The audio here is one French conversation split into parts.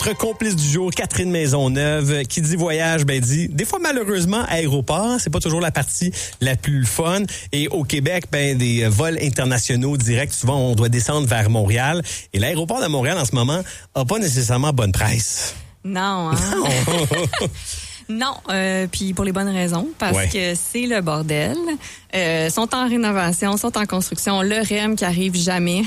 Notre complice du jour, Catherine Maisonneuve, qui dit voyage, dit des fois malheureusement aéroport, c'est pas toujours la partie la plus fun. Et au Québec, des vols internationaux directs, souvent on doit descendre vers Montréal. Et l'aéroport de Montréal en ce moment a pas nécessairement bonne presse. Non, hein? Non, puis pour les bonnes raisons, parce que c'est le bordel. Sont en rénovation, sont en construction, le REM qui arrive jamais.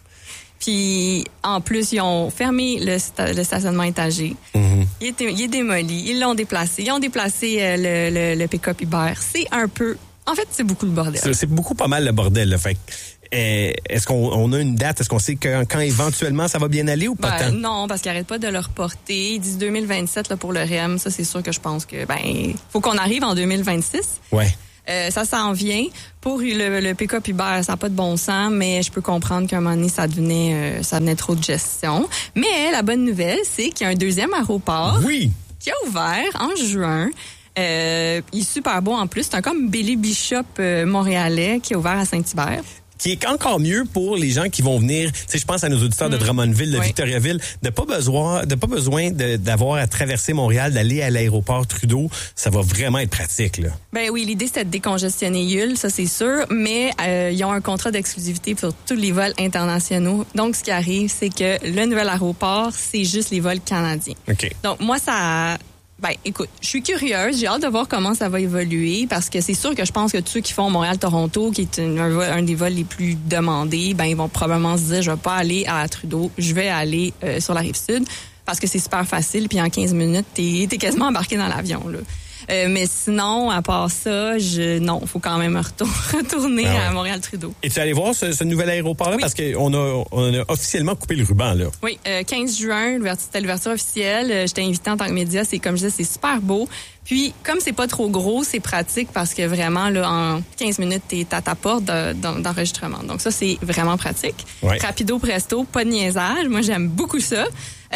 Puis, en plus, ils ont fermé le stationnement étagé. Mm-hmm. Il est démoli. Ils l'ont déplacé. Ils ont déplacé le pick-up Uber. C'est un peu... En fait, c'est beaucoup le bordel. C'est beaucoup pas mal le bordel, là. Fait est-ce qu'on a une date? Est-ce qu'on sait quand éventuellement ça va bien aller ou pas tant? Non, parce qu'ils n'arrêtent pas de le reporter. Ils disent 2027 là, pour le REM. Ça, c'est sûr que je pense que faut qu'on arrive en 2026. Ouais. Ça s'en vient. Pour le pick-up Uber, ça n'a pas de bon sens, mais je peux comprendre qu'à un moment donné, ça devenait trop de gestion. Mais la bonne nouvelle, c'est qu'il y a un deuxième aéroport qui a ouvert en juin. Il est super beau en plus. C'est un comme Billy Bishop montréalais qui a ouvert à Saint-Hubert. Qui est encore mieux pour les gens qui vont venir, je pense à nos auditeurs de Drummondville, de Victoriaville, de pas besoin d'avoir à traverser Montréal, d'aller à l'aéroport Trudeau. Ça va vraiment être pratique, là. Oui, l'idée c'était de décongestionner Yule, ça c'est sûr, mais ils ont un contrat d'exclusivité pour tous les vols internationaux. Donc, ce qui arrive, c'est que le nouvel aéroport, c'est juste les vols canadiens. OK. Donc, moi, écoute, je suis curieuse. J'ai hâte de voir comment ça va évoluer parce que c'est sûr que je pense que tous ceux qui font Montréal-Toronto, qui est un des vols les plus demandés, ils vont probablement se dire, je vais pas aller à Trudeau, je vais aller sur la Rive-Sud parce que c'est super facile. Puis en 15 minutes, t'es quasiment embarqué dans l'avion, là. Mais sinon, à part ça, faut quand même retourner à Montréal-Trudeau. Et tu es allé voir ce nouvel aéroport-là? Oui. Parce qu'on a officiellement coupé le ruban, là. Oui, 15 juin, c'était l'ouverture officielle. J'étais invitée en tant que média. C'est comme je disais, c'est super beau. Puis, comme c'est pas trop gros, c'est pratique parce que vraiment, là, en 15 minutes, t'es à ta porte d'enregistrement. Donc ça, c'est vraiment pratique. Ouais. Rapido presto, pas de niaisage. Moi, j'aime beaucoup ça.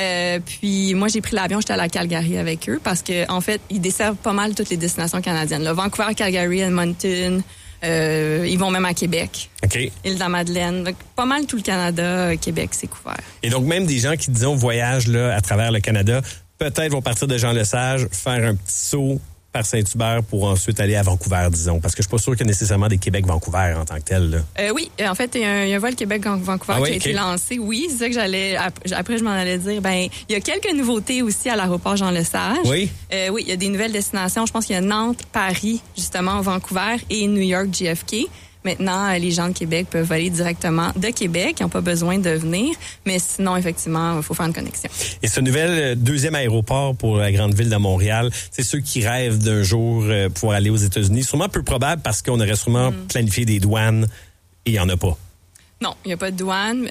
Puis moi, j'ai pris l'avion, j'étais à la Calgary avec eux parce que en fait, ils desservent pas mal toutes les destinations canadiennes. Là, Vancouver, Calgary, Edmonton, ils vont même à Québec. OK. Île-de-la-Madeleine. Donc, pas mal tout le Canada, Québec, c'est couvert. Et donc, même des gens qui, disons, voyagent là, à travers le Canada, peut-être vont partir de Jean-Lesage, faire un petit saut par Saint-Hubert pour ensuite aller à Vancouver, disons. Parce que je suis pas sûr qu'il y a nécessairement des Québec-Vancouver en tant que tel, là. Oui, en fait, il y a un vol Québec-Vancouver qui a été lancé. Oui, c'est ça que après, je m'en allais dire. Il y a quelques nouveautés aussi à l'aéroport Jean-Lesage. Oui. Oui, il y a des nouvelles destinations. Je pense qu'il y a Nantes, Paris, justement, Vancouver et New York, JFK. Maintenant, les gens de Québec peuvent aller directement de Québec. Ils n'ont pas besoin de venir. Mais sinon, effectivement, il faut faire une connexion. Et ce nouvel deuxième aéroport pour la grande ville de Montréal, c'est ceux qui rêvent d'un jour pouvoir aller aux États-Unis. Sûrement peu probable parce qu'on aurait sûrement planifié des douanes et il n'y en a pas. Non, il n'y a pas de douane.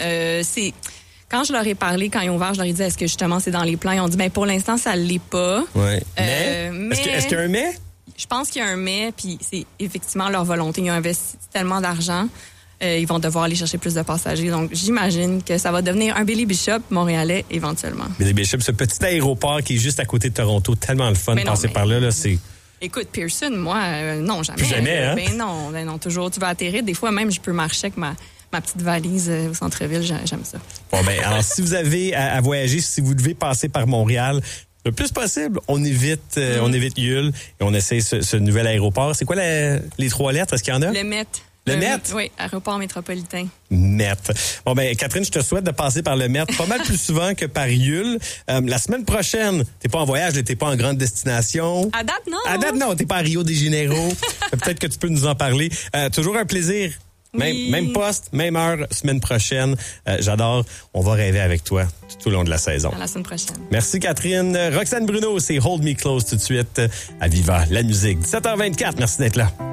Quand je leur ai parlé, quand ils ont ouvert, je leur ai dit, est-ce que justement c'est dans les plans? Ils ont dit, pour l'instant, ça ne l'est pas. Oui. Mais est-ce qu'il y a un mais? Je pense qu'il y a un mais, puis c'est effectivement leur volonté. Ils ont investi tellement d'argent, ils vont devoir aller chercher plus de passagers. Donc, j'imagine que ça va devenir un Billy Bishop montréalais éventuellement. Billy Bishop, ce petit aéroport qui est juste à côté de Toronto, tellement le fun de passer par là, c'est... Écoute, Pearson, moi, non, jamais. Plus jamais, hein? Non, toujours. Tu vas atterrir. Des fois, même, je peux marcher avec ma petite valise au centre-ville. J'aime ça. Bon, alors, si vous avez à voyager, si vous devez passer par Montréal, le plus possible, on évite Yule et on essaie ce nouvel aéroport. C'est quoi les 3 lettres? Est-ce qu'il y en a? Le MET. Le MET? Oui, aéroport métropolitain. MET. Bon, Catherine, je te souhaite de passer par le MET pas mal plus souvent que par Yule. La semaine prochaine, t'es pas en voyage, t'es pas en grande destination. À date, non. À date, non. T'es pas à Rio de Janeiro. Peut-être que tu peux nous en parler. Toujours un plaisir. Même poste, même heure, semaine prochaine. J'adore. On va rêver avec toi tout au long de la saison. À la semaine prochaine. Merci, Catherine. Roxane Bruno, c'est Hold Me Close tout de suite à Viva la musique. 17h24. Merci d'être là.